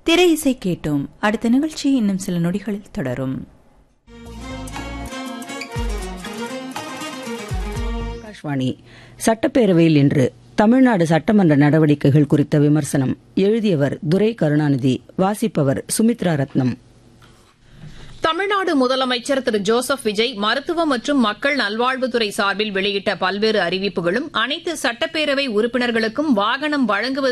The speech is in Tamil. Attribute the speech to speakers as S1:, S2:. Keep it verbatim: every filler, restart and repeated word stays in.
S1: திரை இசை கேட்டோம். அடுத்த நிகழ்ச்சி இன்னும் சில நொடிகளில் தொடரும்.
S2: ஆகாஷ்வாணி. சட்டப்பேரவையில் இன்று தமிழ்நாடு சட்டமன்ற நடவடிக்கைகள் குறித்த விமர்சனம். எழுதியவர் துரை கருணாநிதி. வாசிப்பவர் சுமித்ரா ரத்னம்.
S3: தமிழ்நாடு முதலமைச்சர் திரு ஜோசப் விஜய் மருத்துவ மற்றும் மக்கள் நல்வாழ்வுத்துறை சார்பில் வெளியிட்ட பல்வேறு அறிவிப்புகளும் அனைத்து சட்டப்பேரவை உறுப்பினர்களுக்கும் வாகனம் வழங்குவது